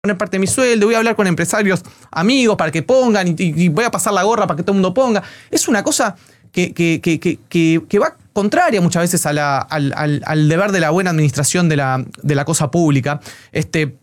poner parte de mi sueldo, voy a hablar con empresarios amigos para que pongan y voy a pasar la gorra para que todo el mundo ponga. Es una cosa que va contraria muchas veces al deber de la buena administración de la cosa pública.